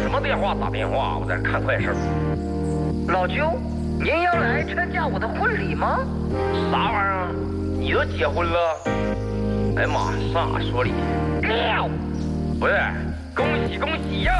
什么电话打电话？我在这看快事。 老舅，您要来参加我的婚礼吗？ 啥玩意儿？你都结婚了？哎呀妈，上哪说理？ 六， 不是，恭喜恭喜呀！